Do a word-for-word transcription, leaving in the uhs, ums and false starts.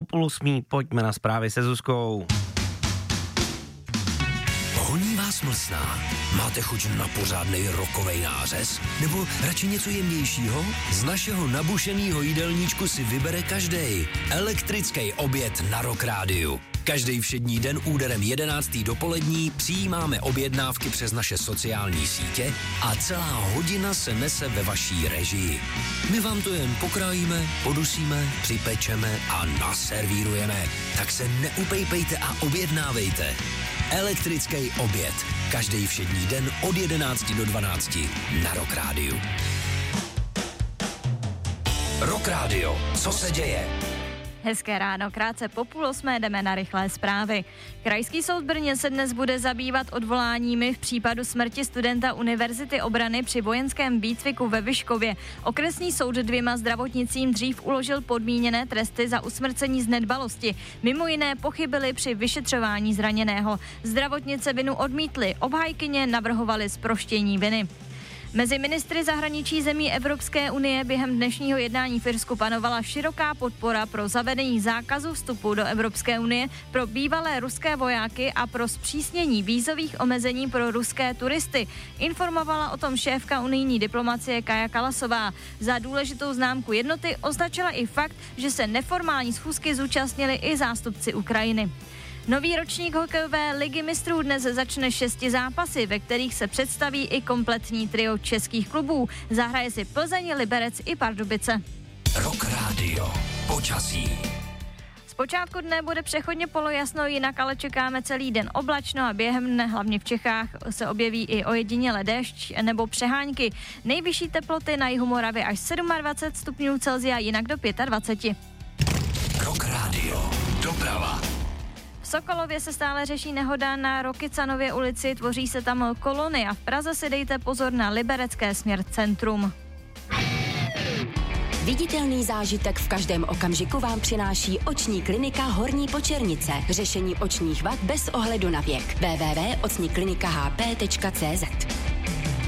půl osmí, pojďme na zprávy se Zuzkou. Honí vás mlsná? Máte chuť na pořádnej rokovej nářez? Nebo radši něco jemnějšího? Z našeho nabušenýho jídelníčku si vybere každej. Elektrický oběd na Rock Rádiu. Každý všední den úderem jedenáctý dopolední přijímáme objednávky přes naše sociální sítě a celá hodina se nese ve vaší režii. My vám to jen pokrájíme, podusíme, připečeme a naservírujeme. Tak se neupejpejte a objednávejte. Elektrický oběd. Každý všední den od jedenácti do dvanácti na Rock Rádiu. Rock Rádio. Co se děje? Hezké ráno, krátce po půl osmé jdeme na rychlé zprávy. Krajský soud v Brně se dnes bude zabývat odvoláními v případu smrti studenta Univerzity obrany při vojenském výcviku ve Vyškově. Okresní soud dvěma zdravotnicím dřív uložil podmíněné tresty za usmrcení z nedbalosti. Mimo jiné pochybili při vyšetřování zraněného. Zdravotnice vinu odmítly, obhájkyně navrhovaly zproštění viny. Mezi ministry zahraničí zemí Evropské unie během dnešního jednání v Irsku panovala široká podpora pro zavedení zákazu vstupu do Evropské unie pro bývalé ruské vojáky a pro zpřísnění vízových omezení pro ruské turisty. Informovala o tom šéfka unijní diplomacie Kaja Kallasová. Za důležitou známku jednoty označila i fakt, že se neformální schůzky zúčastnili i zástupci Ukrajiny. Nový ročník hokejové ligy mistrů dnes začne šesti zápasy, ve kterých se představí i kompletní trio českých klubů. Zahraje si Plzeň, Liberec i Pardubice. Rock Radio. Počasí. Zpočátku dne bude přechodně polojasno, jinak ale čekáme celý den oblačno a během dne, hlavně v Čechách, se objeví i ojediněle déšť nebo přehánky. Nejvyšší teploty na jihu Moravy až dvacet sedm stupňů Celsia, jinak do dvacet pět. Rock Radio. Doprava. V Sokolově se stále řeší nehoda na Rokycanově ulici, tvoří se tam kolony a v Praze si dejte pozor na Liberecké směr centrum. Viditelný zážitek v každém okamžiku vám přináší oční klinika Horní Počernice. Řešení očních vad bez ohledu na věk. w w w tečka oční klinika h p tečka c z